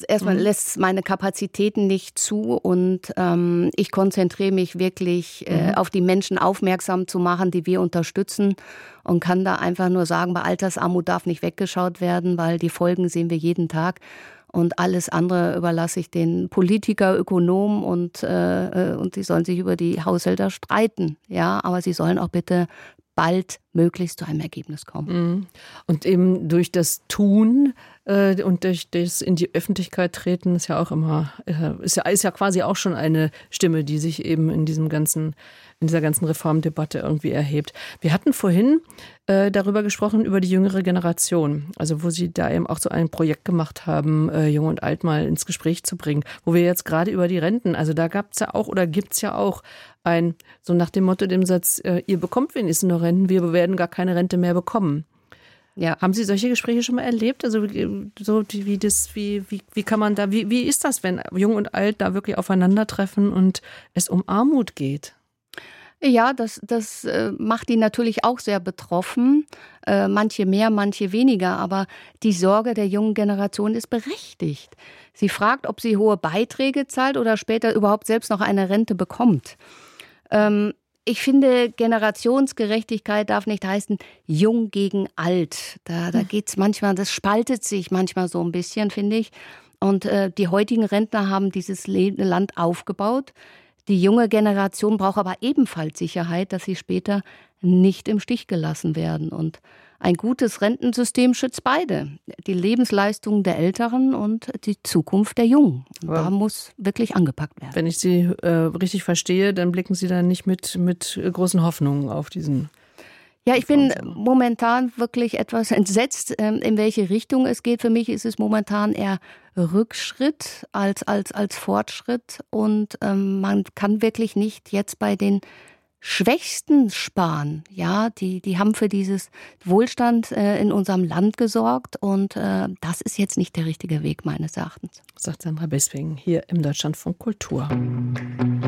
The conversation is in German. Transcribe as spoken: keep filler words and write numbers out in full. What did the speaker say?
erstmal Mhm. lässt meine Kapazitäten nicht zu und ähm, ich konzentriere mich wirklich äh, Mhm. auf die Menschen aufmerksam zu machen, die wir unterstützen und kann da einfach nur sagen, bei Altersarmut darf nicht weggeschaut werden, weil die Folgen sehen wir jeden Tag. Und alles andere überlasse ich den Politiker, Ökonomen und, äh, und die sollen sich über die Haushälter streiten. Ja, aber sie sollen auch bitte bald möglichst zu einem Ergebnis kommen. Und eben durch das Tun äh, und durch das in die Öffentlichkeit treten ist ja auch immer, äh, ist ja, ist ja quasi auch schon eine Stimme, die sich eben in diesem ganzen, in dieser ganzen Reformdebatte irgendwie erhebt. Wir hatten vorhin äh, darüber gesprochen, über die jüngere Generation, also wo Sie da eben auch so ein Projekt gemacht haben, äh, Jung und Alt mal ins Gespräch zu bringen, wo wir jetzt gerade über die Renten, also da gab es ja auch oder gibt es ja auch ein, so nach dem Motto, dem Satz, äh, ihr bekommt wenigstens noch Renten, wir werden gar keine Rente mehr bekommen. Ja. Haben Sie solche Gespräche schon mal erlebt? Also so die- wie das, wie, wie, wie kann man da, wie, wie ist das, wenn Jung und Alt da wirklich aufeinandertreffen und es um Armut geht? Ja, das, das äh, macht die natürlich auch sehr betroffen. Äh, manche mehr, manche weniger. Aber die Sorge der jungen Generation ist berechtigt. Sie fragt, ob sie hohe Beiträge zahlt oder später überhaupt selbst noch eine Rente bekommt. Ähm, ich finde, Generationsgerechtigkeit darf nicht heißen, jung gegen alt. Da, da geht's manchmal, das spaltet sich manchmal so ein bisschen, finde ich. Und äh, die heutigen Rentner haben dieses Le- Land aufgebaut. Die junge Generation braucht aber ebenfalls Sicherheit, dass sie später nicht im Stich gelassen werden. Und ein gutes Rentensystem schützt beide. Die Lebensleistung der Älteren und die Zukunft der Jungen. Und da muss wirklich angepackt werden. Wenn ich Sie äh, richtig verstehe, dann blicken Sie da nicht mit, mit großen Hoffnungen auf diesen. Ja, ich bin momentan wirklich etwas entsetzt, ähm, in welche Richtung es geht. Für mich ist es momentan eher Rückschritt als, als, als Fortschritt. Und ähm, man kann wirklich nicht jetzt bei den Schwächsten sparen. Ja, die, die haben für dieses Wohlstand äh, in unserem Land gesorgt. Und äh, das ist jetzt nicht der richtige Weg meines Erachtens. Sagt Sandra Bisping hier im Deutschlandfunk Kultur.